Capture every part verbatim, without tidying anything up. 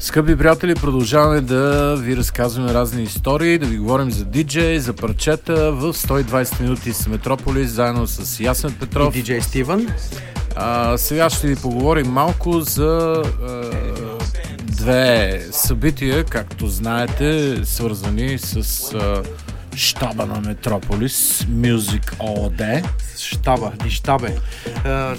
Скъпи приятели, продължаваме да ви разказваме разни истории, да ви говорим за диджей, за парчета в сто и двайсет минути с Метрополис, заедно с Ясен Петров и диджей Стивън. А, сега ще ви поговорим малко за а, две събития, както знаете, свързани с а, щаба на Метрополис, Music ООД. Щаба, и щабе. А,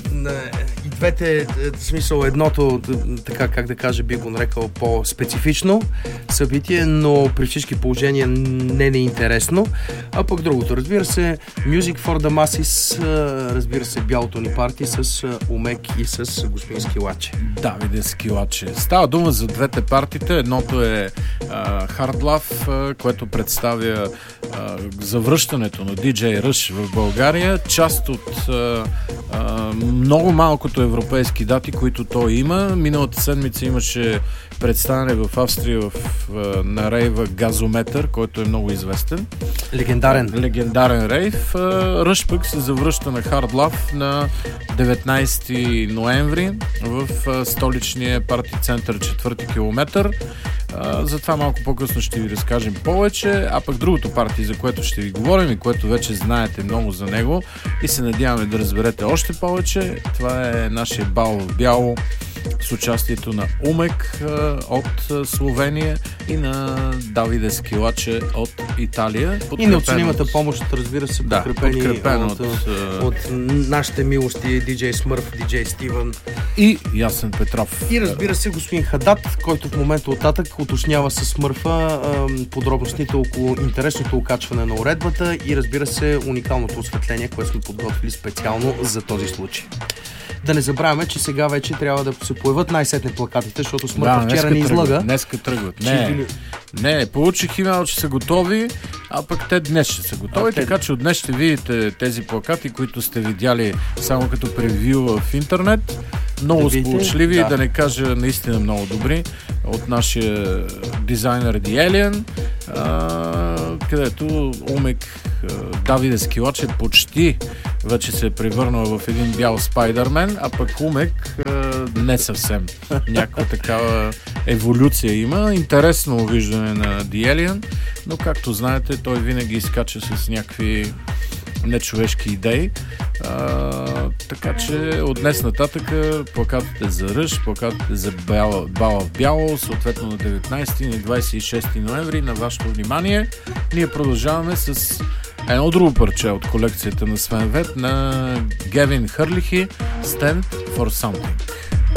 и двете, в смисъл едното, така как да кажа, би го нарекал по-специфично събитие, но при всички положения не неинтересно. А пък другото, разбира се, Music for the Masses, разбира се, бялото ни парти с Умек и с господин Скилаче. Давиде Скилаче. Става дума за двете партита. Едното е uh, Hard Love, uh, което представя uh, завръщането на диджей Rush в България. Част от uh, uh, много малкото европейски дати, които той има. Миналата седмица имаше представяне в Австрия в, в, на рейва Газометър, който е много известен. Легендарен. Легендарен рейв. Ръш пък се завръща на Hard Love на деветнайсети ноември в столичния парти център четвърти километър. За това малко по-късно ще ви разкажем повече, а пък другото парти, за което ще ви говорим и което вече знаете много за него и се надяваме да разберете още повече, това е нашия бал в бяло с участието на Умек от Словения и на Давиде Скилаче от Италия. И неоценимата помощ, разбира се, да, подкрепени от, от, от нашите милости диджей Смърф, диджей Стивън и Ясен Петров. И разбира се господин Хадат, който в момента оттатък уточнява с Смърфа подробностите около интересното окачване на уредбата и разбира се уникалното осветление, което сме подготвили специално за този случай. Да не забравяме, че сега вече трябва да се появят най-сетне плакатите, защото Смърфа да, вчера не излага. Днеска тръгват. Не, не, получих имейл, че са готови, а пък те днес ще са готови, а, така те... че от днес ще видите тези плакати, които сте видяли само като превю в интернет. Много да сполучливи, да. да не кажа наистина много добри, от нашия дизайнер The Alien, а, където Умек Давиде Скилаче почти вече се е превърнал в един бял Спайдърмен, а пък Умек не съвсем. Някаква такава еволюция има. Интересно виждане на The Alien, но както знаете, той винаги изкача с някакви нечовешки идеи. А, така че от днес нататък плакатите за Ръж, плакатите за бала, бала в бяло, съответно на деветнайсети и двайсет и шести ноември на вашето внимание. Ние продължаваме с едно друго парче от колекцията на Свен Вет на Гевин Хърлихи, Stand for Something.